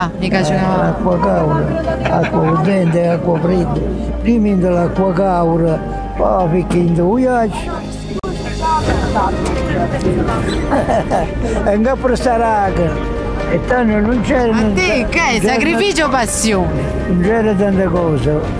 Mica c'è una... L'acqua caura, acqua caldente e acqua fredda. Prima dell'acqua caura, poi perché in voyage. E non per stare e tanto non c'era. A te che è? Sacrificio o passione? Non c'era tanta cosa.